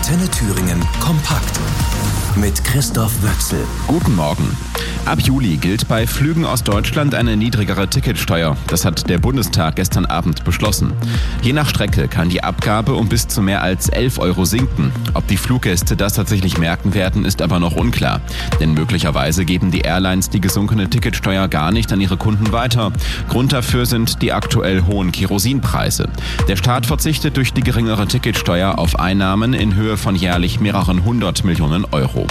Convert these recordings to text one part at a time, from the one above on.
Antenne Thüringen kompakt mit Christoph Wöchsel. Guten Morgen. Ab Juli gilt bei Flügen aus Deutschland eine niedrigere Ticketsteuer. Das hat der Bundestag gestern Abend beschlossen. Je nach Strecke kann die Abgabe um bis zu mehr als 11 Euro sinken. Ob die Fluggäste das tatsächlich merken werden, ist aber noch unklar. Denn möglicherweise geben die Airlines die gesunkene Ticketsteuer gar nicht an ihre Kunden weiter. Grund dafür sind die aktuell hohen Kerosinpreise. Der Staat verzichtet durch die geringere Ticketsteuer auf Einnahmen in Höhe von jährlich mehreren 100 Millionen Euro.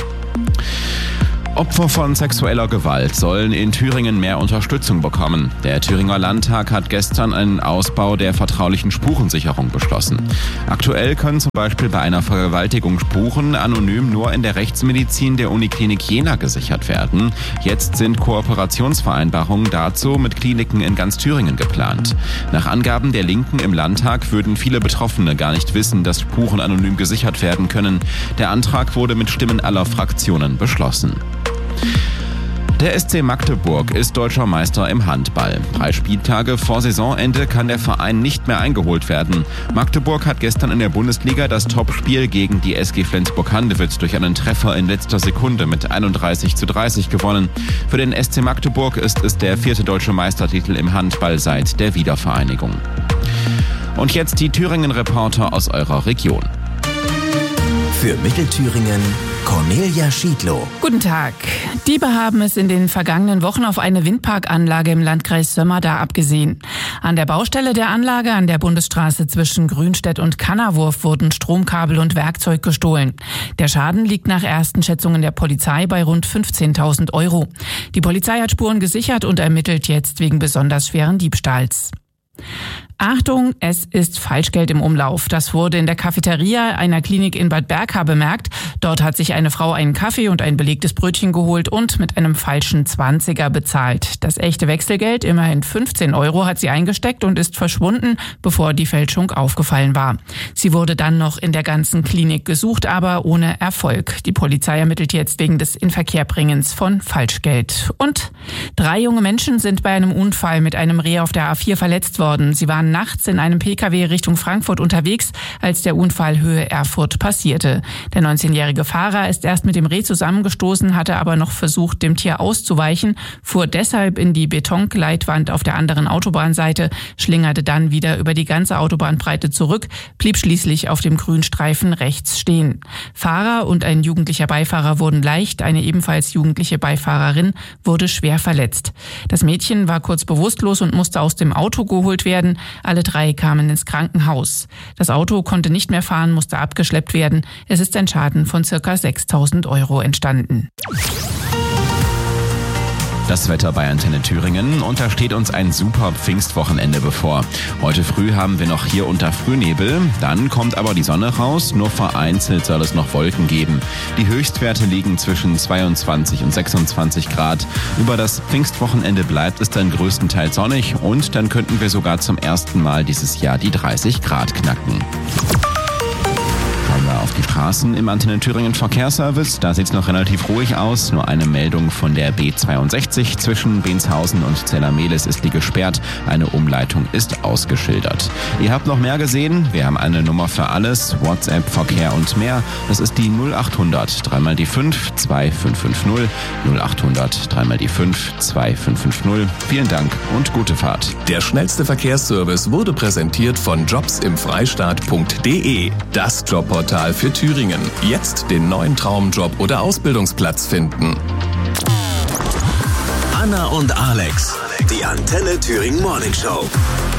Opfer von sexueller Gewalt sollen in Thüringen mehr Unterstützung bekommen. Der Thüringer Landtag hat gestern einen Ausbau der vertraulichen Spurensicherung beschlossen. Aktuell können zum Beispiel bei einer Vergewaltigung Spuren anonym nur in der Rechtsmedizin der Uniklinik Jena gesichert werden. Jetzt sind Kooperationsvereinbarungen dazu mit Kliniken in ganz Thüringen geplant. Nach Angaben der Linken im Landtag würden viele Betroffene gar nicht wissen, dass Spuren anonym gesichert werden können. Der Antrag wurde mit Stimmen aller Fraktionen beschlossen. Der SC Magdeburg ist deutscher Meister im Handball. 3 Spieltage vor Saisonende kann der Verein nicht mehr eingeholt werden. Magdeburg hat gestern in der Bundesliga das Topspiel gegen die SG Flensburg-Handewitt durch einen Treffer in letzter Sekunde mit 31:30 gewonnen. Für den SC Magdeburg ist es der 4. deutsche Meistertitel im Handball seit der Wiedervereinigung. Und jetzt die Thüringen-Reporter aus eurer Region. Für Mittelthüringen Cornelia Schiedlow. Guten Tag. Diebe haben es in den vergangenen Wochen auf eine Windparkanlage im Landkreis Sömmerda abgesehen. An der Baustelle der Anlage an der Bundesstraße zwischen Grünstedt und Kannerwurf wurden Stromkabel und Werkzeug gestohlen. Der Schaden liegt nach ersten Schätzungen der Polizei bei rund 15.000 Euro. Die Polizei hat Spuren gesichert und ermittelt jetzt wegen besonders schweren Diebstahls. Achtung, es ist Falschgeld im Umlauf. Das wurde in der Cafeteria einer Klinik in Bad Berka bemerkt. Dort hat sich eine Frau einen Kaffee und ein belegtes Brötchen geholt und mit einem falschen 20er bezahlt. Das echte Wechselgeld, immerhin 15 Euro, hat sie eingesteckt und ist verschwunden, bevor die Fälschung aufgefallen war. Sie wurde dann noch in der ganzen Klinik gesucht, aber ohne Erfolg. Die Polizei ermittelt jetzt wegen des Inverkehrbringens von Falschgeld. Und 3 junge Menschen sind bei einem Unfall mit einem Reh auf der A4 verletzt worden. Sie waren nachts in einem Pkw Richtung Frankfurt unterwegs, als der Unfall Höhe Erfurt passierte. Der 19-jährige Fahrer ist erst mit dem Reh zusammengestoßen, hatte aber noch versucht, dem Tier auszuweichen, fuhr deshalb in die Betongleitwand auf der anderen Autobahnseite, schlingerte dann wieder über die ganze Autobahnbreite zurück, blieb schließlich auf dem Grünstreifen rechts stehen. Fahrer und ein jugendlicher Beifahrer wurden leicht, eine ebenfalls jugendliche Beifahrerin wurde schwer verletzt. Das Mädchen war kurz bewusstlos und musste aus dem Auto geholt werden. Alle 3 kamen ins Krankenhaus. Das Auto konnte nicht mehr fahren, musste abgeschleppt werden. Es ist ein Schaden von ca. 6.000 Euro entstanden. Das Wetter bei Antenne Thüringen, und da steht uns ein super Pfingstwochenende bevor. Heute früh haben wir noch hier unter Frühnebel, dann kommt aber die Sonne raus, nur vereinzelt soll es noch Wolken geben. Die Höchstwerte liegen zwischen 22 und 26 Grad. Über das Pfingstwochenende bleibt es dann größtenteils sonnig und dann könnten wir sogar zum ersten Mal dieses Jahr die 30 Grad knacken. Auf die Straßen im Antenne Thüringen Verkehrsservice. Da sieht es noch relativ ruhig aus. Nur eine Meldung von der B62 zwischen Benshausen und Zellermehlis ist die gesperrt. Eine Umleitung ist ausgeschildert. Ihr habt noch mehr gesehen. Wir haben eine Nummer für alles. WhatsApp, Verkehr und mehr. Das ist die 0800 3 mal die 5 2550. 0800 3 mal die 5 2550. Vielen Dank und gute Fahrt. Der schnellste Verkehrsservice wurde präsentiert von jobsimfreistaat.de. Das Jobportal für Thüringen. Jetzt den neuen Traumjob oder Ausbildungsplatz finden. Anna und Alex, die Antenne Thüringen Morning Show.